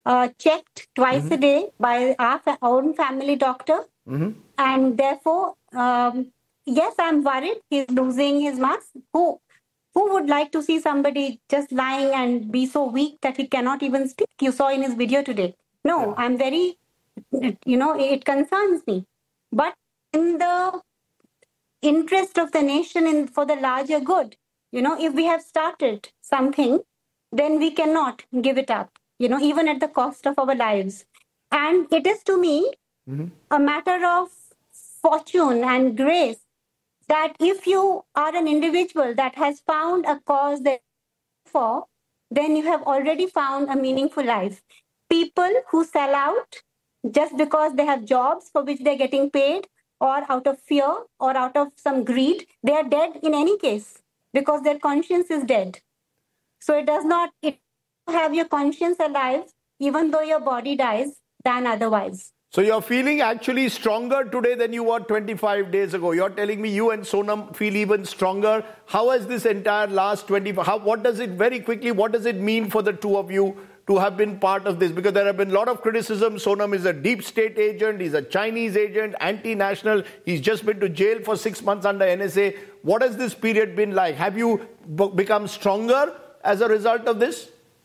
checked twice a day by our own family doctor. And therefore, yes, I'm worried he's losing his marks. Who would like to see somebody just lying and be so weak that he cannot even speak? You saw in his video today. No, I'm very, it concerns me. But in the interest of the nation and for the larger good, if we have started something, then we cannot give it up, even at the cost of our lives. And it is to me a matter of fortune and grace that if you are an individual that has found a cause that for, then you have already found a meaningful life. People who sell out just because they have jobs for which they're getting paid, or out of fear or out of some greed, they are dead in any case because their conscience is dead. So it have your conscience alive, even though your body dies, than otherwise. So you're feeling actually stronger today than you were 25 days ago. You're telling me you and Sonam feel even stronger. How has this entire last 25, what does it mean for the two of you to have been part of this? Because there have been a lot of criticism. Sonam is a deep state agent. He's a Chinese agent, anti-national. He's just been to jail for 6 months under NSA. What has this period been like? Have you become stronger as a result of this?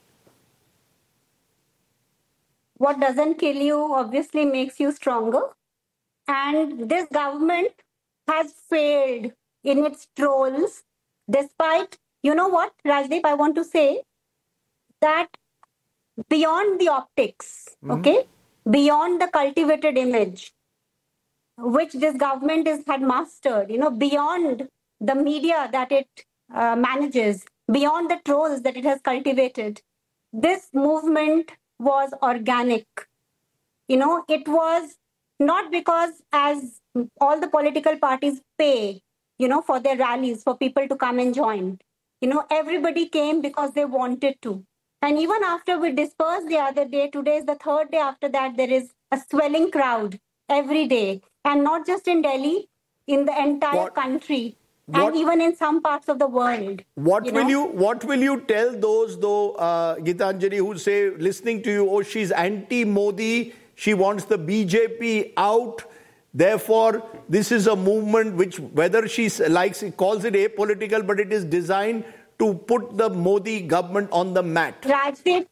What doesn't kill you obviously makes you stronger. And this government has failed in its trolls, despite, you know what, Rajdeep, I want to say that beyond the optics, beyond the cultivated image, which this government had mastered, beyond the media that it manages, beyond the trolls that it has cultivated, this movement was organic. It was not because as all the political parties pay, for their rallies, for people to come and join. Everybody came because they wanted to. And even after we dispersed the other day, today is the third day after that, there is a swelling crowd every day. And not just in Delhi, in the entire country. And even in some parts of the world. What will you tell those, though, Gitanjali, who say, listening to you, she's anti-Modi, she wants the BJP out, therefore, this is a movement which, whether she calls it apolitical, but it is designed to put the Modi government on the mat. Rajdeep,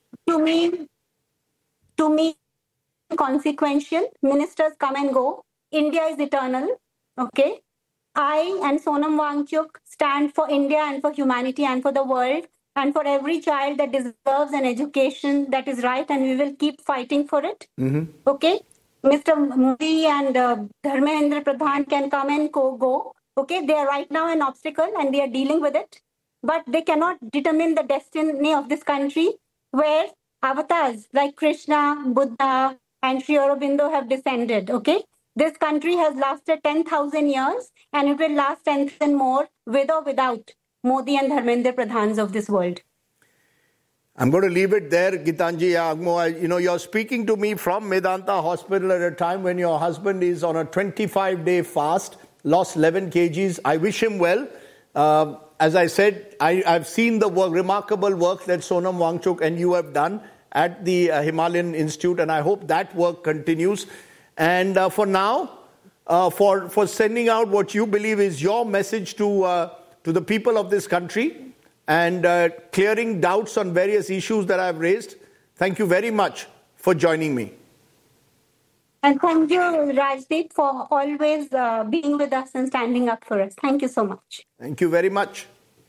to me, consequential. Ministers come and go. India is eternal. Okay? I and Sonam Wangchuk stand for India and for humanity and for the world and for every child that deserves an education that is right, and we will keep fighting for it. Okay? Mr. Modi and Dharmendra Pradhan can come and go. Okay? They are right now an obstacle and they are dealing with it. But they cannot determine the destiny of this country where avatars like Krishna, Buddha, and Sri Aurobindo have descended. Okay? This country has lasted 10,000 years and it will last 10,000 more with or without Modi and Dharmendra Pradhans of this world. I'm going to leave it there, Gitanjali Angmo. You're speaking to me from Medanta Hospital at a time when your husband is on a 25-day fast, lost 11 kgs. I wish him well. As I said, I've seen the remarkable work that Sonam Wangchuk and you have done at the Himalayan Institute, and I hope that work continues. And for now, for sending out what you believe is your message to the people of this country and clearing doubts on various issues that I've raised. Thank you very much for joining me. And thank you, Rajdeep, for always being with us and standing up for us. Thank you so much. Thank you very much.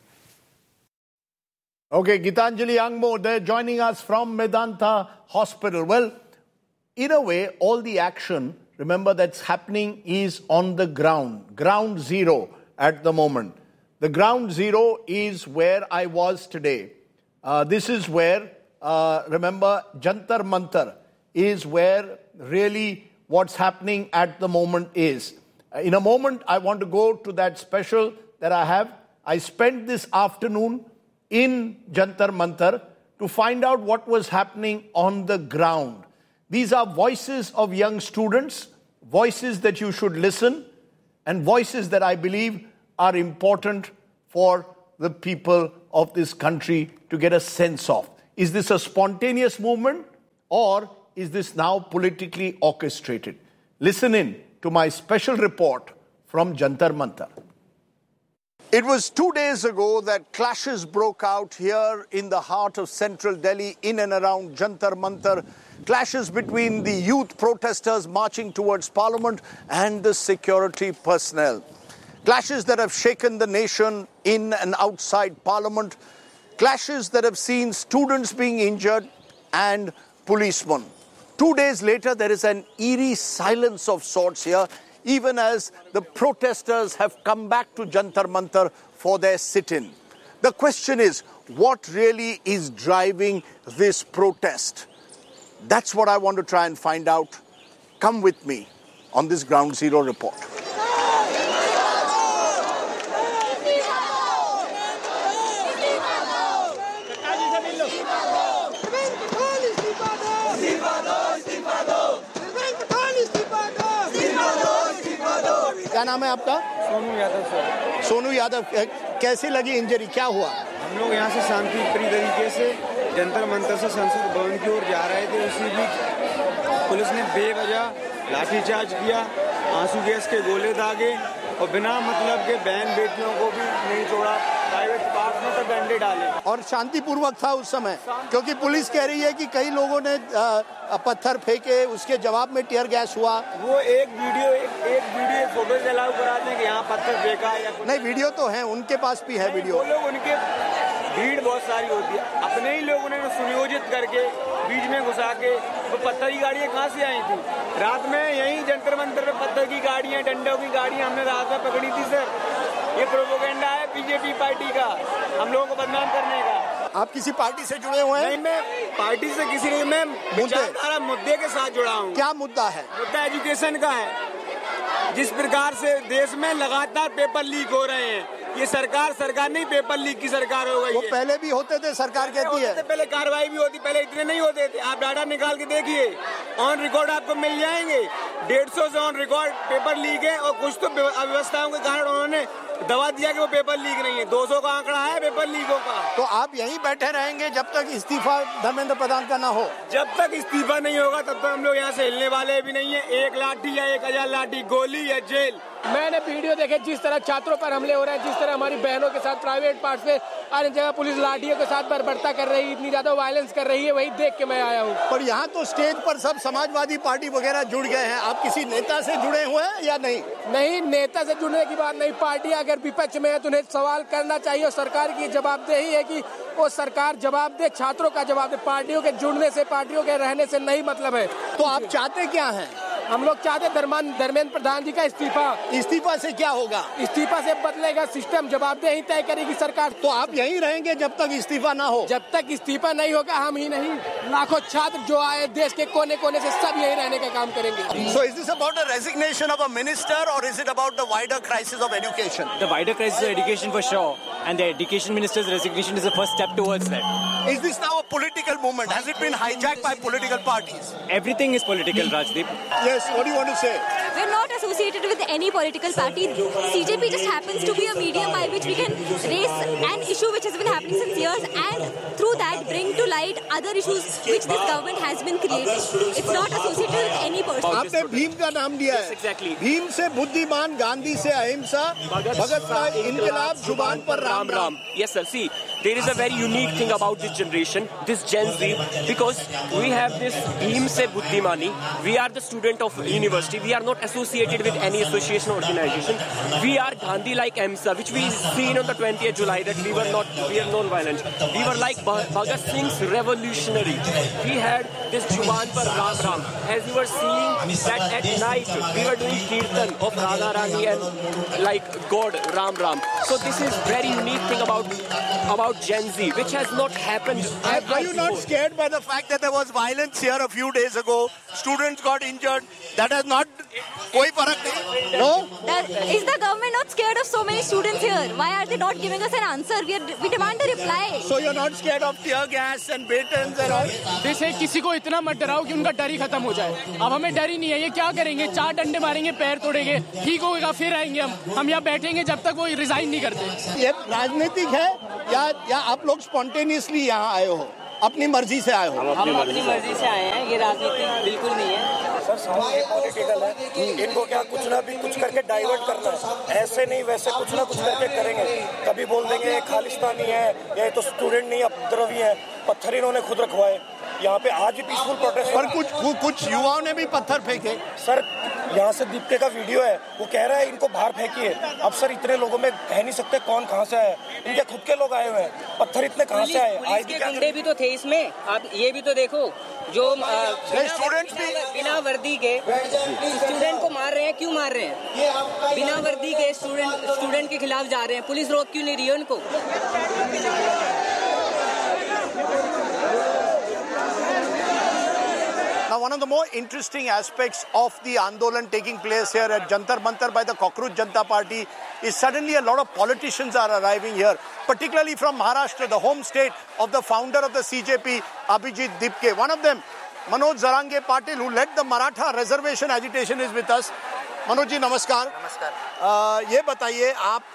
Okay, Gitanjali Angmo, they're joining us from Medanta Hospital. Well, in a way, all the action, remember, that's happening is on the ground zero at the moment. The ground zero is where I was today. This is where, remember, Jantar Mantar is where really what's happening at the moment is. In a moment, I want to go to that special that I have. I spent this afternoon in Jantar Mantar to find out what was happening on the ground. These are voices of young students, voices that you should listen, and voices that I believe are important for the people of this country to get a sense of. Is this a spontaneous movement or is this now politically orchestrated? Listen in to my special report from Jantar Mantar. It was 2 days ago that clashes broke out here in the heart of central Delhi, in and around Jantar Mantar. Clashes between the youth protesters marching towards Parliament and the security personnel. Clashes that have shaken the nation in and outside Parliament. Clashes that have seen students being injured and policemen. 2 days later, there is an eerie silence of sorts here, even as the protesters have come back to Jantar Mantar for their sit-in. The question is, what really is driving this protest? That's what I want to try and find out. Come with me on this Ground Zero report. क्या नाम है आपका? Sonu Yadav sir. Sonu Yadav, कैसी लगी injury, क्या हुआ? हम लोग यहाँ से शांतिप्रिय तरीके से जंतर मंतर से संसद भवन की ओर जा रहे थे। उसी बीच पुलिस ने बेवजह लाठीचार्ज किया, आंसू गैस के गोले दागे और बिना मतलब के बहन बेटियों को भी नहीं छोड़ा, प्राइवेट पार्क में तक डंडे डाले। और शांतिपूर्वक था उस समय, क्योंकि पुलिस कह रही है कि कई लोगों ने पत्थर फेंके, उसके जवाब में टीयर गैस हुआ। वो एक वीडियो फोटो अलाउ कराते हैं कि यहाँ पत्थर फेंका या नहीं, वीडियो तो है, उनके पास भी है वीडियो। वो लोग, उनके भीड़ बहुत सारी होती है, अपने ही लोगों ने सुनियोजित करके बीच में घुसा के वो पत्थर की गाड़ियाँ कहाँ से आई थी? रात में यहीं जंतर मंतर पे पत्थर की गाड़ियाँ, डंडों की गाड़ियाँ हमने रात में पकड़ी थी सर। ये प्रोपेगेंडा है बीजेपी पार्टी का, हम लोगों को बदनाम करने का। आप किसी पार्टी से जुड़े हुए हैं? नहीं, मैं पार्टी से किसी नहीं, मैं विचारधारा मुद्दे के साथ जुड़ा हूँ। क्या मुद्दा है? मुद्दा एजुकेशन का है। जिस प्रकार से देश में लगातार पेपर लीक हो रहे हैं, ये सरकार नहीं, पेपर लीक की सरकार हो गई है। वो पहले भी होते थे, सरकार कहती है। पहले कार्रवाई भी होती, पहले इतने नहीं होते थे। आप डाटा निकाल के देखिए, ऑन रिकॉर्ड आपको मिल जाएंगे। 150 से ऑन रिकॉर्ड पेपर लीक है और कुछ तो अव्यवस्थाओं के कारण उन्होंने दवा दिया कि वो पेपर लीक नहीं है। 200 का आंकड़ा है पेपर लीकों का। तो आप यहीं बैठे रहेंगे जब तक इस्तीफा धर्मेंद्र प्रधान का ना हो? जब तक इस्तीफा नहीं होगा तब तक हम लोग यहाँ से हिलने वाले भी नहीं है। 1 लाठी या 1000 लाठी, गोली या जेल। मैंने वीडियो देखे जिस तरह छात्रों पर हमले हो रहे हैं, जिस तरह हमारी बहनों के साथ प्राइवेट पार्ट से अन्य जगह पुलिस लाठियों के साथ बर्बरता कर रही है, इतनी ज्यादा वायलेंस कर रही है, वही देख के मैं आया हूँ। पर यहाँ तो स्टेज पर सब समाजवादी पार्टी वगैरह जुड़ गए हैं, आप किसी नेता से जुड़े हुए हैं या नहीं? नहीं, नेता से जुड़ने की बात नहीं। पार्टी अगर विपक्ष में है तो उन्हें सवाल करना चाहिए और सरकार की जवाबदेही है कि वो सरकार जवाब दे, छात्रों का जवाब दे। पार्टियों के जुड़ने से, पार्टियों के रहने से नहीं मतलब है। तो आप चाहते क्या हैं? हम लोग चाहते धर्मेंद्र प्रधान जी का इस्तीफा। इस्तीफा से क्या होगा? इस्तीफा से बदलेगा सिस्टम, जवाबदेही तय करेगी सरकार। तो आप यहीं रहेंगे जब तक इस्तीफा ना हो? जब तक इस्तीफा नहीं होगा, हम ही नहीं, लाखों छात्र जो आए देश के कोने कोने से, सब यहीं रहने का काम करेंगे। So is this about the resignation of a minister or is it about the wider crisis of education? The wider crisis of education for sure, and the education minister's resignation is the first step towards that. Is this now a political movement? Has it been hijacked by political parties? Everything is political, Rajdeep. Yes, what do you want to say? We're not associated with any political party. CJP just happens to be a medium by which we can raise an issue which has been happening since years and through that bring to light other issues which this government has been creating. It's not associated with any person. आपने भीम का नाम दिया है। Yes, exactly. Bhim से बुद्धिमान, गांधी से अहिंसा, भगत का इनकलाब, जुबान पर Ram Ram. Yes, sir. See, there is a very unique thing about this generation, this Gen Z, because we have this Bhim se Buddhimani. We are the student of university. We are not associated with any association or organization. We are Gandhi-like AMSA, which we seen on the 20th July that we are non-violent. We were like Bhagat Singh's revolutionary. We had this Juban par Ram Ram. As you were seeing that at night, we were doing Kirtan of Radha Rani and like God Ram Ram. So this is very unique thing about Gen Z, which has not happened ever Are you not before. scared by the fact that there was violence here a few days ago? Students got injured. That has not कोई फर्क नहीं? No? Is the government not scared of so many students here? Why are they not giving us an answer? We demand a reply. So you're not scared of tear gas and batons and all? जैसे किसी को इतना मत डराओ कि उनका डर ही खत्म हो जाए। अब हमें डर ही नहीं है। ये क्या करेंगे? 4 डंडे मारेंगे, पैर तोड़ेंगे, ठीक होगा, फिर आएंगे हम यहाँ बैठेंगे जब तक वो रिजाइन नहीं करते। ये राजनीतिक है या आप लोग स्पॉन्टेनियसली यहाँ आए हो? अपनी मर्जी से आए हो? हम अपनी मर्जी से आए हैं। ये राजनीति बिल्कुल नहीं है सर। सवाल ये पॉलिटिकल है, इनको क्या कुछ ना भी कुछ करके डाइवर्ट करना है, ऐसे नहीं वैसे कुछ ना कुछ करके करेंगे। कभी बोल देंगे खालिस्तानी है, ये तो स्टूडेंट नहीं उपद्रवी है, पत्थर इन्होंने खुद रखवाए। यहाँ पे आज भी पीसफुल प्रोटेस्ट, पर कुछ युवाओं ने भी पत्थर फेंके सर। यहाँ से दीप्के का वीडियो है, वो कह रहा है इनको बाहर फेंकिए। अब सर इतने लोगों में कह नहीं सकते कौन कहाँ से आए, इनके खुद के लोग आए हुए हैं, पत्थर इतने कहाँ से आए। पुलिस के गुंडे भी तो थे इसमें, आप ये भी तो देखो, जो स्टूडेंट्स भी बिना वर्दी के स्टूडेंट को मार रहे हैं। क्यों मार रहे हैं? बिना वर्दी के स्टूडेंट के खिलाफ जा रहे हैं, पुलिस रोक क्यों नहीं रही है उनको? Now, one of the more interesting aspects of the Andolan taking place here at Jantar Mantar by the Cockroach Janata Party is suddenly a lot of politicians are arriving here, particularly from Maharashtra, the home state of the founder of the CJP, Abhijit Dipke. One of them, Manoj Zarange Patil, who led the Maratha reservation agitation, is with us. Manoj ji, namaskar. नमस्कार। ये बताइए,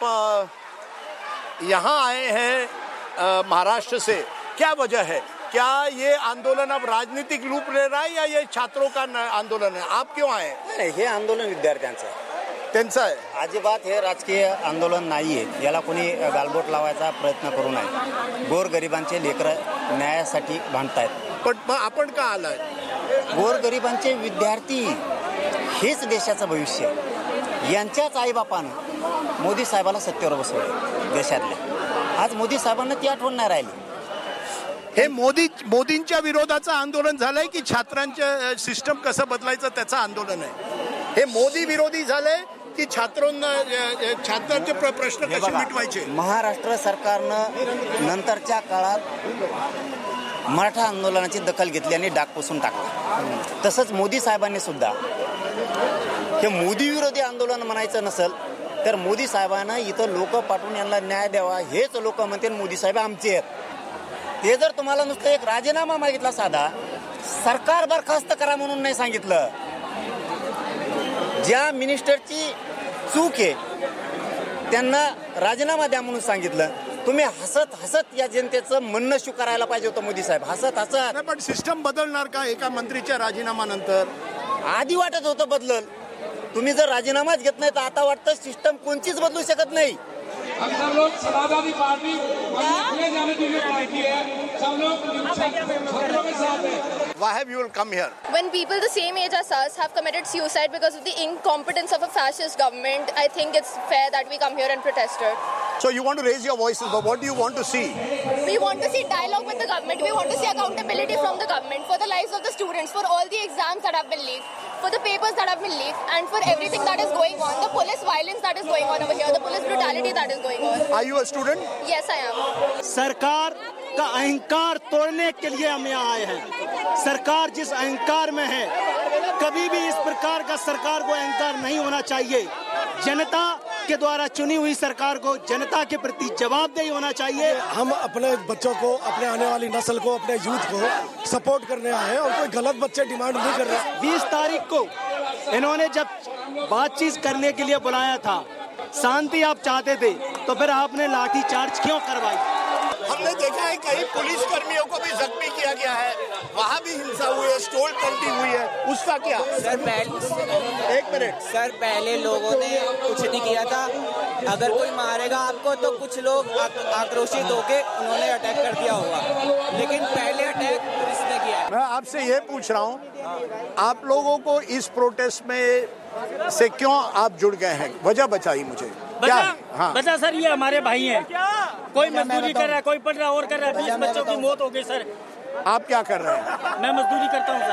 आप यहाँ आए हैं महाराष्ट्र से, क्या वजह है? क्या ये आंदोलन अब राजनीतिक रूप ले रहा है या ये छात्रों का आंदोलन है? आप क्यों आए? नाही, हे आंदोलन विद्यार्थ्यांचं आहे, त्यांचं आहे। अजिबात हे राजकीय आंदोलन नाहीये। याला कोणी गालबोट लावायचा प्रयत्न करू नये। गोरगरिबांचे लेकरं न्यायासाठी भांडतायत। पण आपण का आलाय? गोरगरिबांचे विद्यार्थी हेच देशाचं भविष्य। यांच्याच आईबापानं मोदी साहेबाला सत्तेवर बसवले देशातल्या। आज मोदी साहेबांना ती आठवण नाही राहिली। हे मोदींच्या विरोधाचं आंदोलन झालंय की छात्रांचं सिस्टम कसं बदलायचं त्याचं आंदोलन आहे? हे मोदी विरोधी झालंय की छात्रांचे प्रश्न कसे मिटवायचे? महाराष्ट्र सरकारनं नंतरच्या काळात मराठा आंदोलनाची दखल घेतली आणि डाग पुसून टाकला। तसंच मोदी साहेबांनी सुद्धा हे मोदी विरोधी आंदोलन म्हणायचं नसेल तर मोदी साहेबांना इथं लोक पाठवून यांना न्याय द्यावा, हेच लोक म्हणते मोदी साहेब आमचे आहेत। ते जर तुम्हाला नुसतं एक राजीनामा मागितला साधा, सरकार बरखास्त करा म्हणून नाही सांगितलं, ज्या मिनिस्टरची चूक आहे त्यांना राजीनामा द्या म्हणून सांगितलं, तुम्ही हसत हसत या जनतेचं म्हणणं स्वीकारायला पाहिजे होतं मोदी साहेब, हसत हसत। पण सिस्टम बदलणार का एका मंत्रीच्या राजीनामानंतर? आधी वाटत होतं बदलल, तुम्ही जर राजीनामाच घेत नाही तर आता वाटतं सिस्टम कोणतीच बदलू शकत नाही। सब लोग समाजवादी पार्टी जाने के लिए लड़ाई की है, सब लोग छात्रों के साथ हैं। Why have you come here? When people the same age as us have committed suicide because of the incompetence of a fascist government, I think it's fair that we come here and protest it. So you want to raise your voices, but what do you want to see? We want to see dialogue with the government. We want to see accountability from the government for the lives of the students, for all the exams that have been leaked, for the papers that have been leaked, and for everything that is going on, the police violence that is going on over here, the police brutality that is going on. Are you a student? Yes, I am. सरकार का अहंकार तोड़ने के लिए हम यहाँ आए हैं। सरकार जिस अहंकार में है, कभी भी इस प्रकार का सरकार को अहंकार नहीं होना चाहिए। जनता के द्वारा चुनी हुई सरकार को जनता के प्रति जवाबदेही होना चाहिए। हम अपने बच्चों को, अपने आने वाली नस्ल को, अपने यूथ को सपोर्ट करने आए हैं और कोई गलत बच्चे डिमांड नहीं कर रहे। 20 तारीख को इन्होंने जब बातचीत करने के लिए बुलाया था, शांति आप चाहते थे, तो फिर आपने लाठी चार्ज क्यों करवाई? हमने देखा है कई पुलिस कर्मियों को भी जख्मी किया गया है, वहाँ भी हिंसा हुई है, स्टोल पेंटिंग हुई है, उसका क्या? सर पहले एक मिनट सर, पहले लोगों ने कुछ नहीं किया था। अगर कोई मारेगा आपको तो कुछ लोग आक्रोशित होके उन्होंने अटैक कर दिया होगा, लेकिन पहले अटैक पुलिस ने किया है। मैं आपसे ये पूछ रहा हूँ, आप लोगों को इस प्रोटेस्ट में से क्यों आप जुड़ गए हैं? वजह बताइए मुझे। बता सर, ये हमारे भाई हैं, कोई मजदूरी कर रहा है, कोई पढ़ रहा और कर रहा है। 20 बच्चों की मौत हो गई सर। आप क्या कर रहे हैं? मैं मजदूरी करता हूँ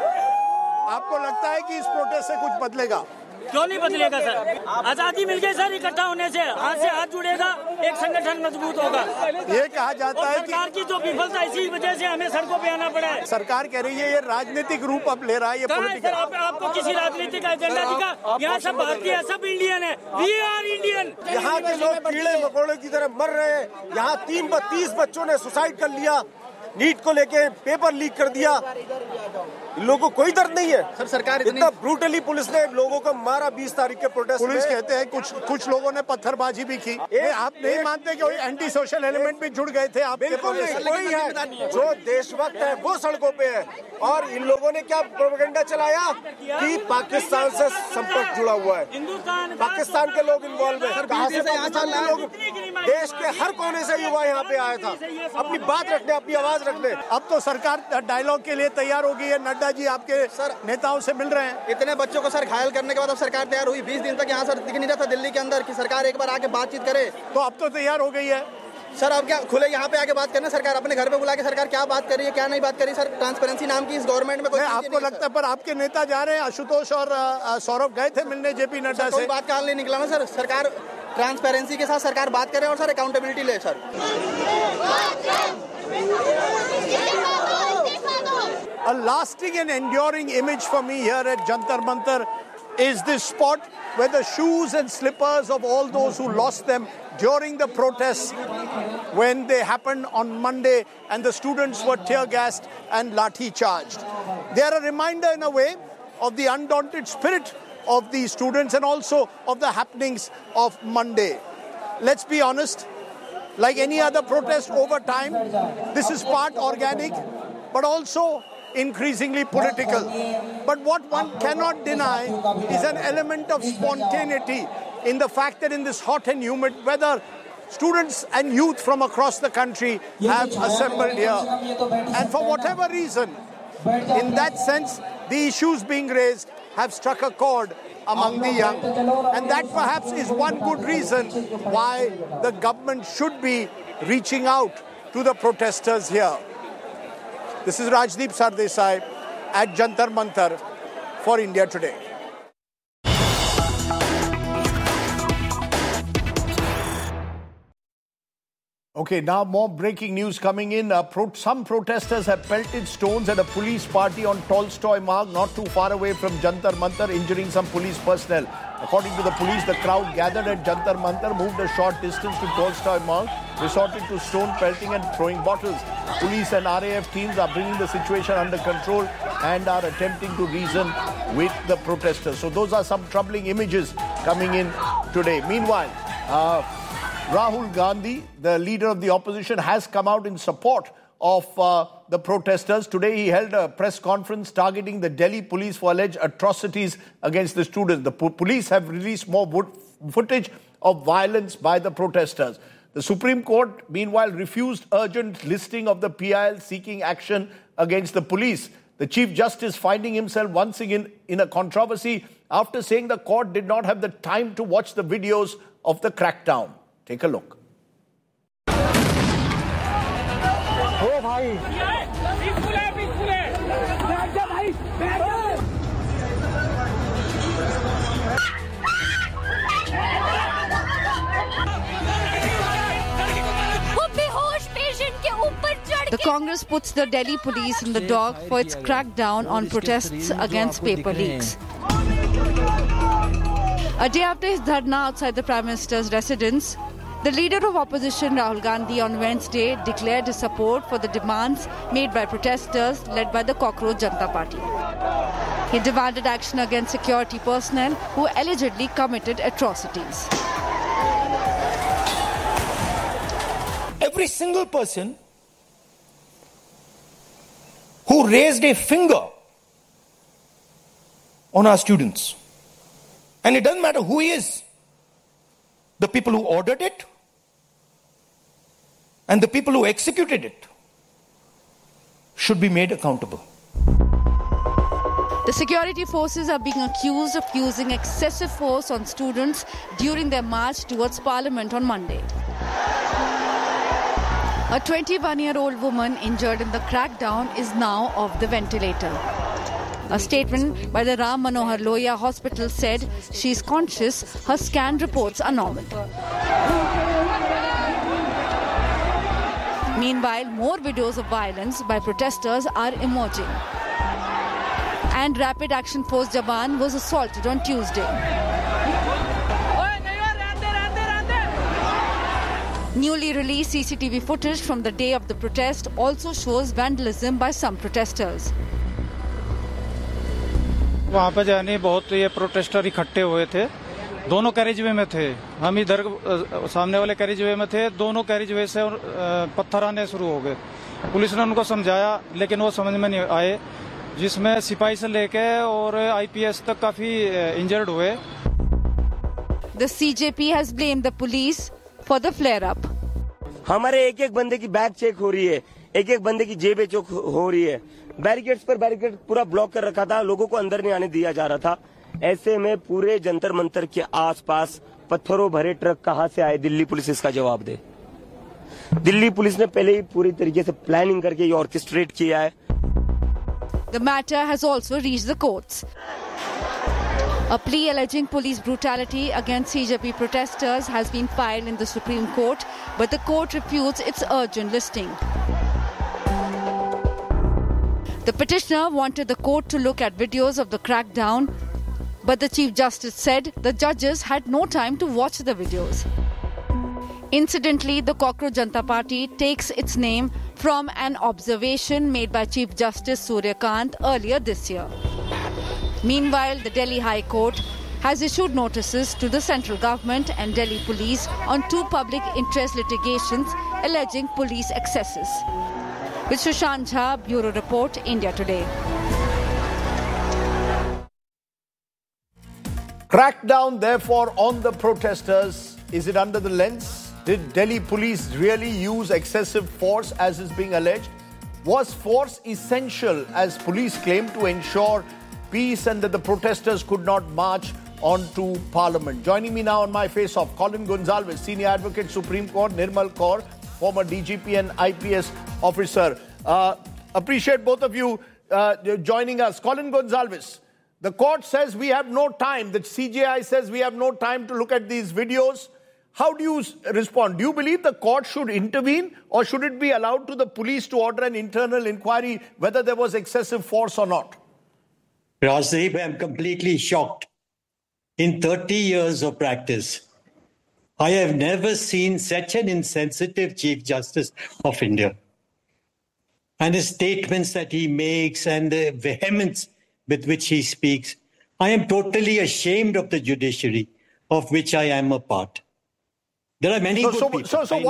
सर। आपको लगता है कि इस प्रोटेस्ट से कुछ बदलेगा? क्यों नहीं बदलेगा सर? आजादी मिल गई सर इकट्ठा होने से हाथ जुड़ेगा, एक संगठन मजबूत होगा। ये कहा जाता है कि सरकार की जो विफलता, इसी वजह से हमें सड़कों पे आना पड़ा है। सरकार कह रही है ये राजनीतिक रूप अब ले रहा है, ये पॉलिटिकल। आपको किसी राजनीतिक एजेंडा दिखा? यहाँ सब भारतीय है, सब इंडियन है। We are Indian. यहाँ के लोग कीड़े मकोड़े की तरह मर रहे हैं। यहाँ 30 बच्चों ने सुसाइड कर लिया। नीट को लेके पेपर लीक कर दिया। इन लोगों को कोई दर्द नहीं है। सर सरकार इतना ब्रूटली पुलिस ने लोगों को मारा 20 तारीख के प्रोटेस्ट पुलिस कहते हैं कुछ लोगों ने पत्थरबाजी भी की। आप नहीं मानते कि एंटी सोशल एलिमेंट भी जुड़ गए थे? आप बिल्कुल नहीं, कोई है जो देशभक्त है वो सड़कों पे है। और इन लोगों ने क्या प्रोपेगेंडा चलाया कि पाकिस्तान से संपर्क जुड़ा हुआ है, पाकिस्तान के लोग इन्वॉल्व है। कहां से पाकिस्तान के लोग? देश के हर कोने से युवा यहाँ पे आया था अपनी बात रखने, अपनी आवाज रखने। अब तो सरकार डायलॉग के लिए तैयार हो गई है। नड्डा जी आपके नेताओं से मिल रहे हैं। इतने बच्चों को सर घायल करने के बाद अब सरकार तैयार हुई। 20 दिन तक यहाँ सर दिख नहीं रहा था दिल्ली के अंदर कि सरकार एक बार आके बातचीत करे। तो अब तो तैयार हो गई है सर। अब क्या खुले यहाँ पे आके बात करना? सरकार अपने घर पे बुला के सरकार क्या बात कर रही है, क्या नहीं बात कर रही? सर ट्रांसपेरेंसी नाम की इस गवर्नमेंट में कोई आपको लगता है? पर आपके नेता जा रहे हैं, आशुतोष और सौरभ गए थे मिलने जेपी नड्डा से। कोई बात का हाल नहीं निकला ना सर। सरकार ट्रांसपेरेंसी के साथ सरकार बात करे और सर अकाउंटेबिलिटी ले sir. A lasting and enduring image for me here at Jantar Mantar is this spot where the shoes and slippers of all those who lost them during the protests when they happened on Monday and the students were tear gassed and lathi charged. They are a reminder in a way of the undaunted spirit of the students and also of the happenings of Monday. Let's be honest, like any other protest over time, this is part organic but also increasingly political. But what one cannot deny is an element of spontaneity in the fact that in this hot and humid weather, students and youth from across the country have assembled here. And for whatever reason, in that sense, the issues being raised have struck a chord among the young. And that perhaps is one good reason why the government should be reaching out to the protesters here. This is Rajdeep Sardesai at Jantar Mantar for India Today. Okay, now more breaking news coming in. Some protesters have pelted stones at a police party on Tolstoy Marg, not too far away from Jantar Mantar, injuring some police personnel. According to the police, the crowd gathered at Jantar Mantar moved a short distance to Tolstoy Marg, resorted to stone pelting and throwing bottles. Police and RAF teams are bringing the situation under control and are attempting to reason with the protesters. So those are some troubling images coming in today. Meanwhile, Rahul Gandhi, the leader of the opposition, has come out in support of the protesters. Today he held a press conference targeting the Delhi police for alleged atrocities against the students. The police have released more footage of violence by the protesters. The Supreme Court, meanwhile, refused urgent listing of the PIL seeking action against the police. The Chief Justice finding himself once again in a controversy after saying the court did not have the time to watch the videos of the crackdown. Take a look. ओ भाई बिल्कुल है बैठ जा भाई बैठ जा वो बेहोश पेशेंट के ऊपर चढ़ The Congress puts the Delhi police in the dock for its crackdown on protests against paper leaks. A day after his dharna outside the Prime Minister's residence, the leader of opposition Rahul Gandhi on Wednesday declared his support for the demands made by protesters led by the Cockroach Janata Party. He demanded action against security personnel who allegedly committed atrocities. Every single person who raised a finger on our students, and it doesn't matter who he is, the people who ordered it and the people who executed it should be made accountable. The security forces are being accused of using excessive force on students during their march towards Parliament on Monday. A 21-year-old woman injured in the crackdown is now off the ventilator. A statement by the Ram Manohar Lohia Hospital said she is conscious, her scan reports are normal. Meanwhile, more videos of violence by protesters are emerging. And Rapid Action Force Jawan was assaulted on Tuesday. Newly released CCTV footage from the day of the protest also shows vandalism by some protesters. वहाँ पे जाने बहुत ये protester इकट्ठे हुए थे, दोनों carriageway में थे, हम इधर सामने वाले कैरिजवे में थे, दोनों कैरिजवे से पत्थर आने शुरू हो गए। पुलिस ने उनको समझाया लेकिन वो समझ में नहीं आए, जिसमें सिपाही से लेके और IPS तक काफी इंजर्ड हुए। The CJP has blamed the police for the flare-up. हमारे एक एक बंदे की बैग चेक हो रही है, एक एक बंदे की जेबें चेक हो रही है, बैरिकेड्स पर बैरिकेड पूरा ब्लॉक कर रखा था, लोगों को अंदर नहीं आने दिया जा रहा था। ऐसे में पूरे जंतर मंतर के आसपास पत्थरों भरे ट्रक कहां से आए, दिल्ली पुलिस इसका जवाब दे। दिल्ली पुलिस ने पहले ही पूरी तरीके से प्लानिंग करके ये ऑर्केस्ट्रेट किया है। The matter has also reached the courts. A plea alleging police brutality against CJP protesters has been filed in the Supreme Court, but the court refutes its urgent listing. The petitioner wanted the court to look at videos of the crackdown, but the Chief Justice said the judges had no time to watch the videos. Incidentally, the Cockroach Janata Party takes its name from an observation made by Chief Justice Surya Kant earlier this year. Meanwhile, the Delhi High Court has issued notices to the central government and Delhi police on two public interest litigations alleging police excesses. With Sushant Jha, Bureau Report, India Today. Crackdown, therefore, on the protesters. Is it under the lens? Did Delhi police really use excessive force as is being alleged? Was force essential, as police claim, to ensure peace and that the protesters could not march onto Parliament? Joining me now on my face-off, Colin Gonsalves, Senior Advocate, Supreme Court, Nirmal Kaur, former DGP and IPS officer. Appreciate both of you joining us. Colin Gonsalves, the court says we have no time. The CJI says we have no time to look at these videos. How do you respond? Do you believe the court should intervene, or should it be allowed to the police to order an internal inquiry whether there was excessive force or not? Rajdeep, I'm completely shocked. In 30 years of practice, I have never seen such an insensitive Chief Justice of India. And the statements that he makes and the vehemence with which he speaks, I am totally ashamed of the judiciary of which I am a part. There are many good people.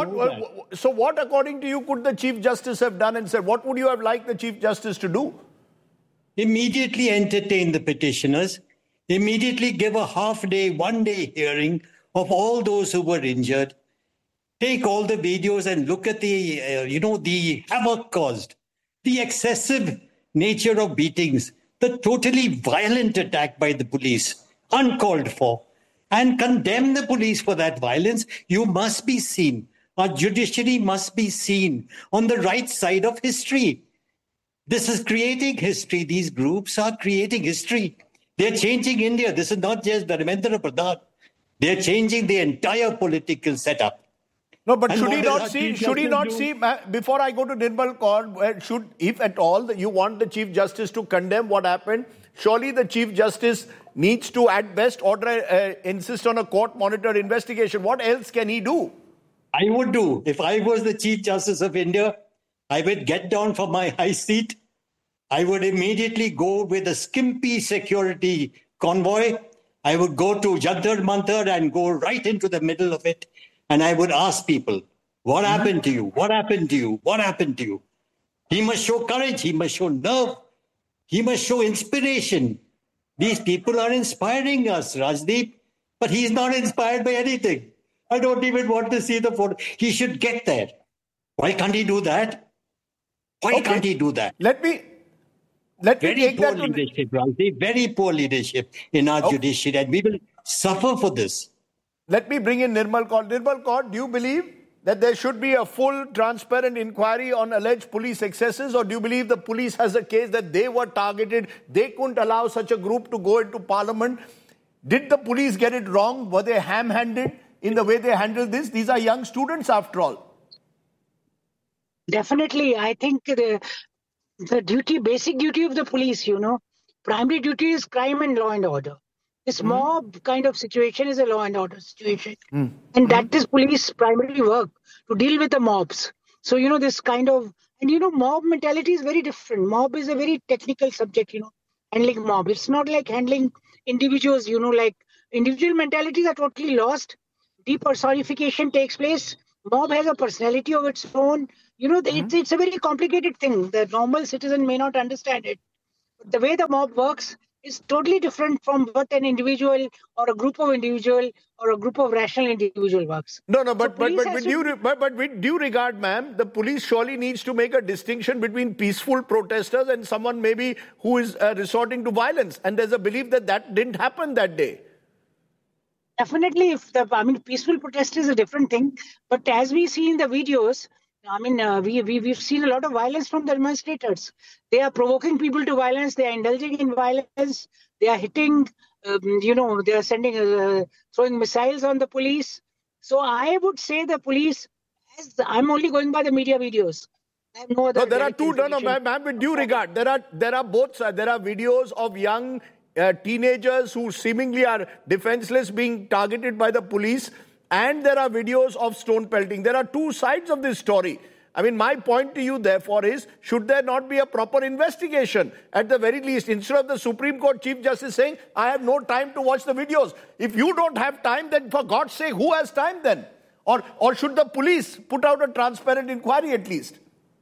So what, according to you, could the Chief Justice have done and said? What would you have liked the Chief Justice to do? Immediately entertain the petitioners, immediately give a half-day, one-day hearing of all those who were injured, take all the videos and look at the, the havoc caused, the excessive nature of beatings, the totally violent attack by the police, uncalled for, and condemn the police for that violence. You must be seen. Our judiciary must be seen on the right side of history. This is creating history. These groups are creating history. They're changing India. This is not just Dharmendra Pradhan. They're changing the entire political setup. No, but should he not see, before I go to Nirmal Kaur, if at all you want the Chief Justice to condemn what happened, surely the Chief Justice needs to, at best, insist on a court-monitored investigation. What else can he do? I would do. If I was the Chief Justice of India, I would get down from my high seat. I would immediately go with a skimpy security convoy. I would go to Jantar Mantar and go right into the middle of it. And I would ask people, what happened to you? What happened to you? What happened to you? He must show courage. He must show nerve. He must show inspiration. These people are inspiring us, Rajdeep. But he's not inspired by anything. I don't even want to see the photo. He should get there. Why can't he do that? Why can't he do that? Let me take that leadership, Rajdeep. Very poor leadership in our judiciary. And we will suffer for this. Let me bring in Nirmal Kaur. Nirmal Kaur, do you believe that there should be a full, transparent inquiry on alleged police excesses, or do you believe the police has a case that they were targeted, they couldn't allow such a group to go into Parliament? Did the police get it wrong? Were they ham-handed in the way they handled this? These are young students, after all. Definitely. I think the basic duty of the police, primary duty is crime and law and order. This mob kind of situation is a law and order situation. And that is police primary work, to deal with the mobs. So, this kind of, and mob mentality is very different. Mob is a very technical subject, handling mob. It's not like handling individuals, like individual mentalities are totally lost. Depersonification takes place. Mob has a personality of its own. It's a very complicated thing. The normal citizen may not understand it. But the way the mob works is totally different from what an individual or a group of individual or a group of rational individual works. But with due regard, ma'am, the police surely needs to make a distinction between peaceful protesters and someone maybe who is resorting to violence. And there's a belief that didn't happen that day. Definitely, peaceful protest is a different thing. But as we see in the videos, we've seen a lot of violence from the demonstrators. They are provoking people to violence. They are indulging in violence. They are hitting, they are throwing missiles on the police. So I would say the police, I'm only going by the media videos. I have no other. There are two, ma'am, with due regard. There are both sides. There are videos of young teenagers who seemingly are defenseless being targeted by the police. And there are videos of stone pelting. There are two sides of this story. My point to you, therefore, is should there not be a proper investigation at the very least, instead of the Supreme Court Chief Justice saying, I have no time to watch the videos. If you don't have time, then for God's sake, who has time then? Or should the police put out a transparent inquiry at least?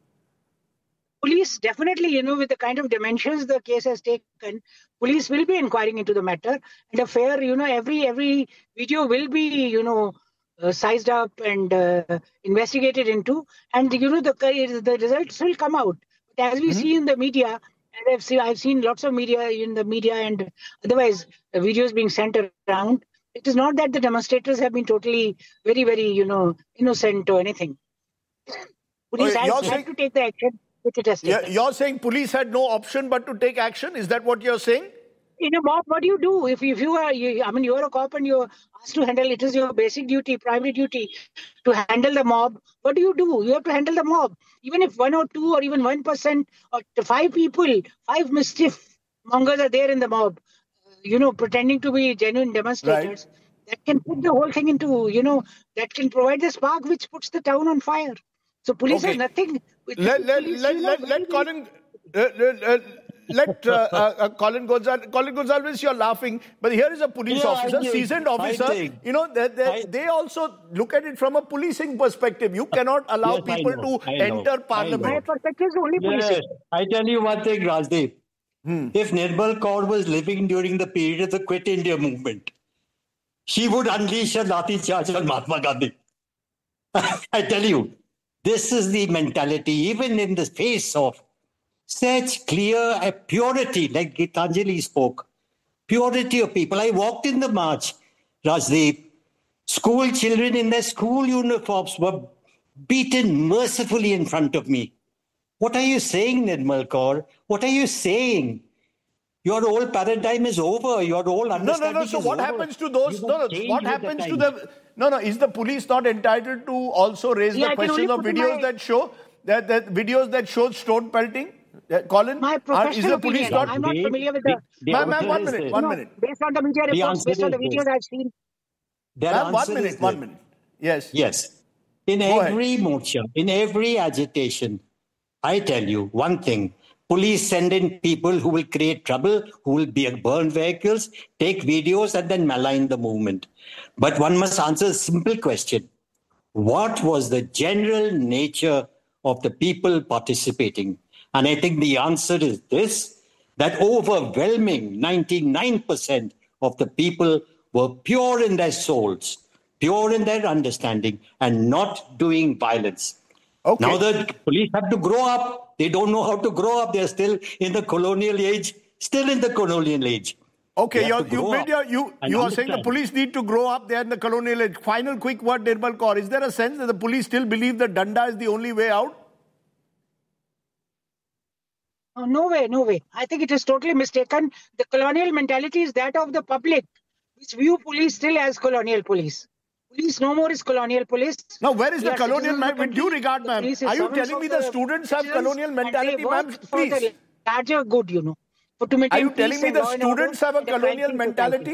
Police definitely, with the kind of dimensions the case has taken, police will be inquiring into the matter. And a fair, every video will be, sized up and investigated into. And, the results will come out. But as we see in the media, and I've seen lots of media in the media and otherwise videos being sent around, it is not that the demonstrators have been totally very, very, innocent or anything. Police had to take the action. You're saying police had no option but to take action? Is that what you're saying? In a mob, what do you do? If you are, you're a cop and you're asked to handle, it is your basic duty, primary duty to handle the mob. What do? You have to handle the mob. Even if 1 or 2 or even 1% or 5 people, 5 mischief mongers are there in the mob, pretending to be genuine demonstrators, that can put the whole thing into, that can provide the spark which puts the town on fire. So police has nothing. Let Colin Gonzalez, you're laughing, but here is a police officer, seasoned officer. They also look at it from a policing perspective. You cannot allow people to enter parliament. My perspective is only policing. I tell you one thing, Rajdeep. If Nirmal Kaur was living during the period of the Quit India movement, she would unleash a Lathi charge on Mahatma Gandhi. I tell you. This is the mentality, even in the face of such clear purity, like Gitanjali spoke, purity of people. I walked in the march, Rajdeep. School children in their school uniforms were beaten mercifully in front of me. What are you saying, Nirmal Kaur? What are you saying? Your whole paradigm is over. Your whole understanding is over. So what happens to those? What happens to them? Is the police not entitled to also raise the question of videos that show videos that show stone pelting? Colin, my professional opinion. I'm not familiar with the. Ma'am, 1 minute. 1 minute. Based on the media reports, based on the videos I've seen. Ma'am, 1 minute. 1 minute. Yes. In every mocha, in every agitation, I tell you one thing. Police send in people who will create trouble, who will burn vehicles, take videos and then malign the movement. But one must answer a simple question. What was the general nature of the people participating? And I think the answer is this, that overwhelming 99% of the people were pure in their souls, pure in their understanding, and not doing violence. Okay. Now the police have to grow up. They don't know how to grow up. They're still in the colonial age. Okay, you are saying the police need to grow up. They're in the colonial age. Final quick word, Nirmal Kaur. Is there a sense that the police still believe that Danda is the only way out? No way. I think it is totally mistaken. The colonial mentality is that of the public, which view police still as colonial police. Police no more is colonial police. Now, where is the colonial mentality? With due regard, ma'am, are you telling me the students have colonial mentality, ma'am? Please. Larger good, Are you telling me the students have a colonial mentality?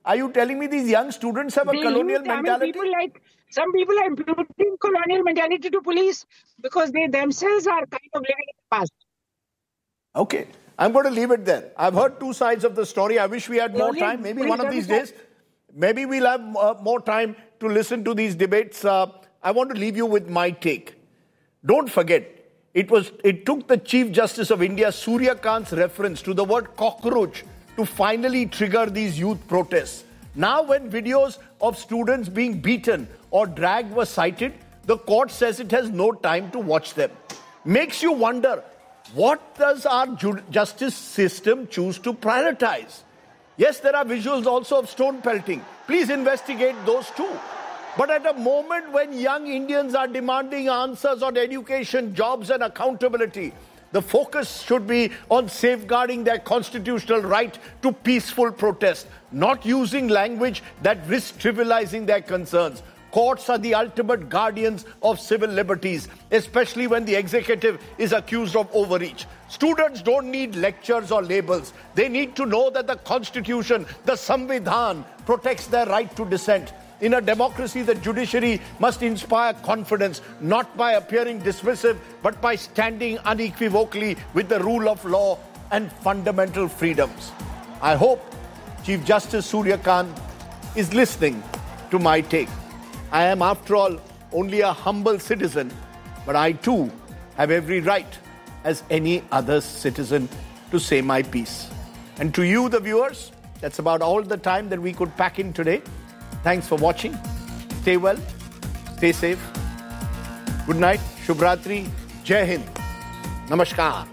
Are you telling me these young students have a colonial mentality? Some people are imputing colonial mentality to police because they themselves are kind of living in the past. Okay, I'm going to leave it there. I've heard two sides of the story. I wish we had more time. Maybe one of these days, maybe we'll have more time to listen to these debates. I want to leave you with my take. Don't forget, it took the Chief Justice of India, Surya Kant's reference to the word cockroach to finally trigger these youth protests. Now when videos of students being beaten or dragged were cited, the court says it has no time to watch them. Makes you wonder, what does our justice system choose to prioritize? Yes, there are visuals also of stone pelting. Please investigate those too. But at a moment when young Indians are demanding answers on education, jobs and accountability, the focus should be on safeguarding their constitutional right to peaceful protest, not using language that risks trivializing their concerns. Courts are the ultimate guardians of civil liberties, especially when the executive is accused of overreach. Students don't need lectures or labels. They need to know that the Constitution, the Samvidhan, protects their right to dissent. In a democracy, the judiciary must inspire confidence, not by appearing dismissive, but by standing unequivocally with the rule of law and fundamental freedoms. I hope Chief Justice Surya Kant is listening to my take. I am, after all, only a humble citizen, but I too have every right as any other citizen to say my piece. And to you, the viewers, that's about all the time that we could pack in today. Thanks for watching. Stay well. Stay safe. Good night. Shubh Ratri. Jai Hind. Namaskar.